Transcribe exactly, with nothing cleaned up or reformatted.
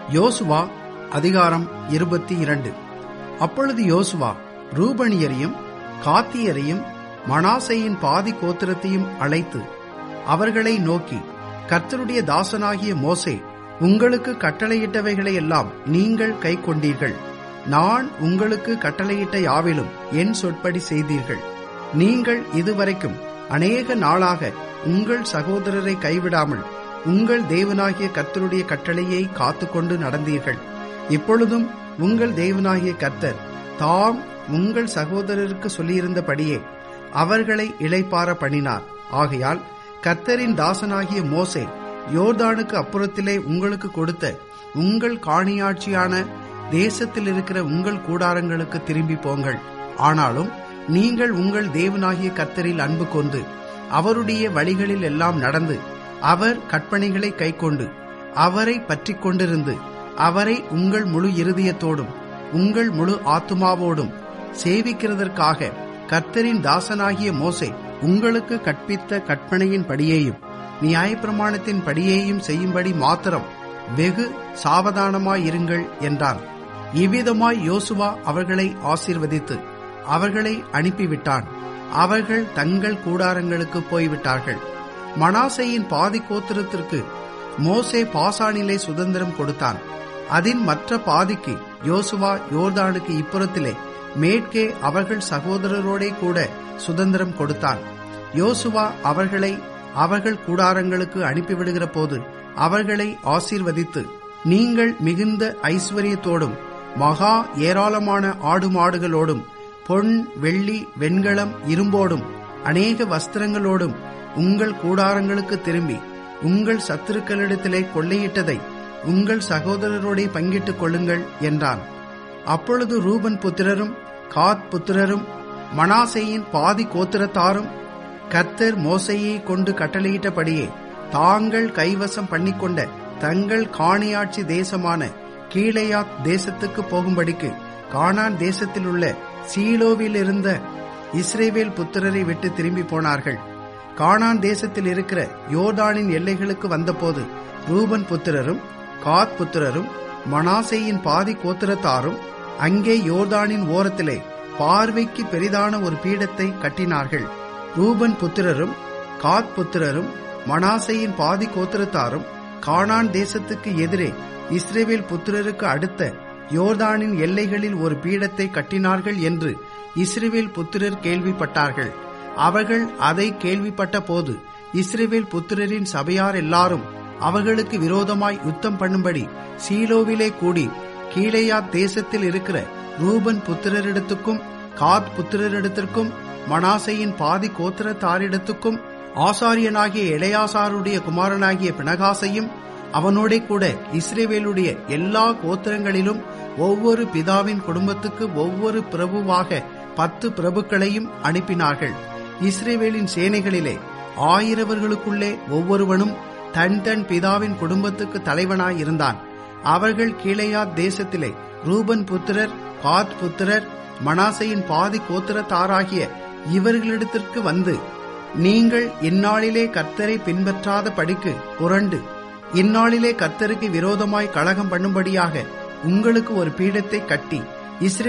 யோசுவா அதிகாரம் இருபத்தி இரண்டு. அப்பொழுது யோசுவா ரூபனியரையும் காத்தியரையும் மனாசேயின் பாதி கோத்திரத்தையும் அழைத்து அவர்களை நோக்கி, கர்த்தருடைய தாசனாகிய மோசே உங்களுக்கு கட்டளையிட்டவைகளை எல்லாம் நீங்கள் கை கொண்டீர்கள். நான் உங்களுக்கு கட்டளையிட்ட யாவிலும் என் சொற்படி செய்தீர்கள். நீங்கள் இதுவரைக்கும் அநேக நாளாக உங்கள் சகோதரரை கைவிடாமல் உங்கள் தேவனாகிய கர்த்தருடைய கட்டளையை காத்துக்கொண்டு நடந்தீர்கள். இப்பொழுதும் உங்கள் தேவனாகிய கர்த்தர் தாம் உங்கள் சகோதரருக்கு சொல்லியிருந்தபடியே அவர்களை இளைப்பாற பண்ணினார். ஆகையால் கர்த்தரின் தாசனாகிய மோசே யோர்தானுக்கு அப்புறத்திலே உங்களுக்கு கொடுத்த உங்கள் காணியாட்சியான தேசத்தில் இருக்கிற உங்கள் கூடாரங்களுக்கு திரும்பி போங்கள். ஆனாலும் நீங்கள் உங்கள் தேவனாகிய கர்த்தரில் அன்பு கொண்டு அவருடைய வழிகளில் எல்லாம் நடந்து அவர் கற்பனைகளை கைக்கொண்டு அவரை பற்றி கொண்டிருந்து அவரை உங்கள் முழு இருதயத்தோடும் உங்கள் முழு ஆத்துமாவோடும் சேவிக்கிறதற்காக கர்த்தரின் தாசனாகிய மோசே உங்களுக்கு கற்பித்த கற்பனையின் படியேயும் நியாயப்பிரமாணத்தின் படியேயும் செய்யும்படி மாத்திரம் வெகு சாவதானமாயிருங்கள் என்றான். இவ்விதமாய் யோசுவா அவர்களை ஆசீர்வதித்து அவர்களை அனுப்பிவிட்டான். அவர்கள் தங்கள் கூடாரங்களுக்கு போய்விட்டார்கள். மனாசேயின் பாதி கோத்திரத்திற்கு மோசே பாசானிலே சுதந்திரம் கொடுத்தான். அதன் மற்ற பாதிக்கு யோசுவா யோர்தானுக்கு இப்புறத்திலே மேற்கே அவர்கள் சகோதரரோடே கூட சுதந்திரம் கொடுத்தான். யோசுவா அவர்களை அவர்கள் கூடாரங்களுக்கு அனுப்பிவிடுகிற போது அவர்களை ஆசீர்வதித்து, நீங்கள் மிகுந்த ஐஸ்வர்யத்தோடும் மகா ஏராளமான ஆடு மாடுகளோடும் பொன் வெள்ளி வெண்கலம் இரும்போடும் அநேக வஸ்திரங்களோடும் உங்கள் கூடாரங்களுக்கு திரும்பி உங்கள் சத்துருக்களிடத்திலே கொள்ளையிட்டதை உங்கள் சகோதரரோடே பங்கிட்டுக் கொள்ளுங்கள் என்றான். அப்பொழுது ரூபன் புத்திரரும் காத் புத்திரரும் மனாசேயின் பாதி கோத்திரத்தாரும் கர்த்தர் மோசேயை கொண்டு கட்டளையிட்டபடியே தாங்கள் கைவசம் பண்ணிக்கொண்ட தங்கள் காணியாட்சி தேசமான கீலேயாத் தேசத்துக்கு போகும்படிக்கு கானான் தேசத்தில் உள்ள சீலோவில் இருந்த இஸ்ரவேல் புத்திரரை விட்டு திரும்பி போனார்கள். கானான் தேசத்தில் இருக்கிற யோர்தானின் எல்லைகளுக்கு வந்தபோது ரூபன் புத்திரரும் காத் புத்திரரும் மனாசேயின் பாதி கோத்திரத்தாரும் அங்கே யோர்தானின் ஓரத்திலே பார்வைக்கு பெரிதான ஒரு பீடத்தை கட்டினார்கள். ரூபன் புத்திரரும் காத் புத்திரரும் மனாசேயின் பாதி கோத்திரத்தாரும் கானான் தேசத்துக்கு எதிரே இஸ்ரவேல் புத்திரருக்கு அடுத்த யோர்தானின் எல்லைகளில் ஒரு பீடத்தை கட்டினார்கள் என்று இஸ்ரவேல் புத்திரர் கேள்விப்பட்டார்கள். அவர்கள் அதை கேள்விப்பட்ட போது இஸ்ரவேல் புத்திரரின் சபையார் எல்லாரும் அவர்களுக்கு விரோதமாய் யுத்தம் பண்ணும்படி சீலோவிலே கூடி கீலேயாத் தேசத்தில் இருக்கிற ரூபன் புத்திரரிடத்துக்கும் காத் புத்திரரிடத்திற்கும் மனாசேயின் பாதி கோத்திரத்தாரிடத்துக்கும் ஆசாரியனாகிய எலெயாசாருடைய குமாரனாகிய பினகாசையும் அவனோடே கூட இஸ்ரவேலுடைய எல்லா கோத்திரங்களிலும் ஒவ்வொரு பிதாவின் குடும்பத்துக்கு ஒவ்வொரு பிரபுவாக பத்து பிரபுக்களையும் அனுப்பினார்கள். இஸ்ரவேலின் சேனைகளிலே ஆயிரவர்களுக்குள்ளே ஒவ்வொருவனும் தன் தன் பிதாவின் குடும்பத்துக்கு தலைவனாயிருந்தான். அவர்கள் கீலேயாத் தேசத்திலே ரூபன் புத்திரர் காத் புத்திரர் மனாசேயின் பாதி கோத்திரத்தாராகிய இவர்களிடத்திற்கு வந்து, நீங்கள் இந்நாளிலே கர்த்தரை பின்பற்றாத படிக்கு புரண்டு இந்நாளிலே கர்த்தருக்கு விரோதமாய் கலகம் பண்ணும்படியாக உங்களுக்கு ஒரு பீடத்தை கட்டி இஸ்ரவேல்